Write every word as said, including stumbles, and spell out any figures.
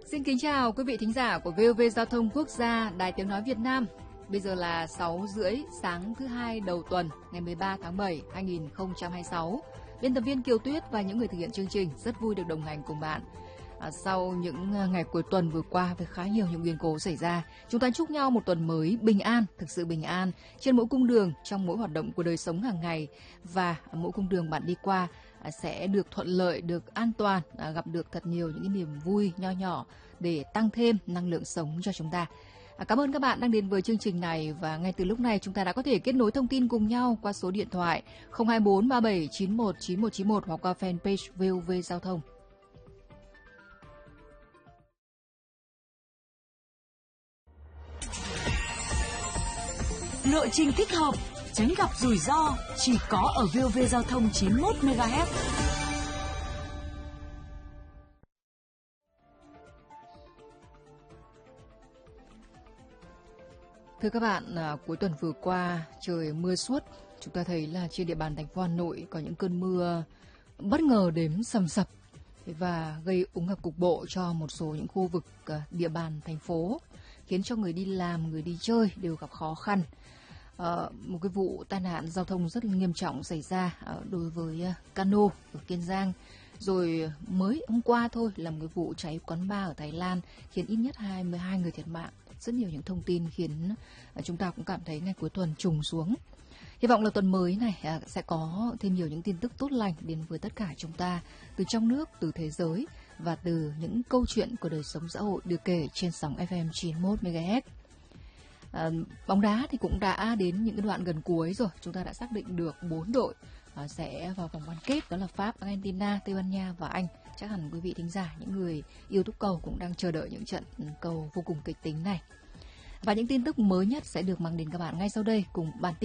Xin kính chào quý vị thính giả của vê o vê Giao thông Quốc gia, Đài Tiếng Nói Việt Nam. Bây giờ là sáu rưỡi sáng thứ hai đầu tuần, ngày mười ba tháng bảy, hai nghìn không trăm hai mươi sáu. Biên tập viên Kiều Tuyết và những người thực hiện chương trình rất vui được đồng hành cùng bạn. À, sau những ngày cuối tuần vừa qua với khá nhiều những biến cố xảy ra, chúng ta chúc nhau một tuần mới bình an, thực sự bình an trên mỗi cung đường, trong mỗi hoạt động của đời sống hàng ngày, và mỗi cung đường bạn đi qua sẽ được thuận lợi, được an toàn, gặp được thật nhiều những cái niềm vui nho nhỏ để tăng thêm năng lượng sống cho chúng ta. À, cảm ơn các bạn đang đến với chương trình này, và ngay từ lúc này chúng ta đã có thể kết nối thông tin cùng nhau qua số điện thoại không hai bốn ba bảy chín một chín một chín một hoặc qua fanpage vê o vê Giao thông. Lộ trình thích hợp, tránh gặp rủi ro chỉ có ở vê o vê Giao thông chín mươi mốt mê ga héc. Thưa các bạn, à, cuối tuần vừa qua trời mưa suốt. Chúng ta thấy là trên địa bàn thành phố Hà Nội có những cơn mưa bất ngờ đến sầm sập và gây úng ngập cục bộ cho một số những khu vực à, địa bàn thành phố, khiến cho người đi làm, người đi chơi đều gặp khó khăn. À, một cái vụ tai nạn giao thông rất nghiêm trọng xảy ra à, đối với à, cano ở Kiên Giang. Rồi mới hôm qua thôi là một cái vụ cháy quán bar ở Thái Lan khiến ít nhất hai mươi hai người thiệt mạng. Rất nhiều những thông tin khiến chúng ta cũng cảm thấy ngày cuối tuần trùng xuống. Hy vọng là tuần mới này sẽ có thêm nhiều những tin tức tốt lành đến với tất cả chúng ta, từ trong nước, từ thế giới và từ những câu chuyện của đời sống xã hội được kể trên sóng ép em chín mươi mốt mê ga héc. À, bóng đá thì cũng đã đến những cái đoạn gần cuối rồi. Chúng ta đã xác định được bốn đội à, sẽ vào vòng bán kết, đó là Pháp, Argentina, Tây Ban Nha và Anh. Chắc hẳn quý vị thính giả, những người yêu túc cầu cũng đang chờ đợi những trận cầu vô cùng kịch tính này. Và những tin tức mới nhất sẽ được mang đến các bạn ngay sau đây cùng bản tin